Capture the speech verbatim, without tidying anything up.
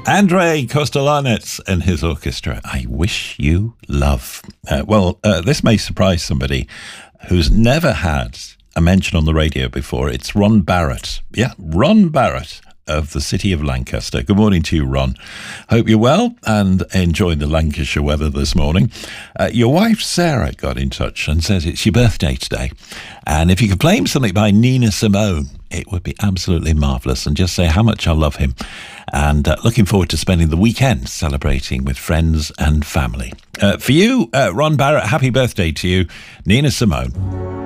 Andrei Kostelanets and his orchestra, I Wish You Love. Uh, well, uh, this may surprise somebody who's never had a mention on the radio before. It's Ron Barrett. Yeah, Ron Barrett of the city of Lancaster. Good morning to you, Ron. Hope you're well and enjoying the Lancashire weather this morning. Uh, your wife, Sarah, got in touch and says it's your birthday today. And if you could play him something by Nina Simone, it would be absolutely marvellous, and just say how much I love him. And uh, looking forward to spending the weekend celebrating with friends and family. Uh, for you, uh, Ron Barrett, happy birthday to you, Nina Simone.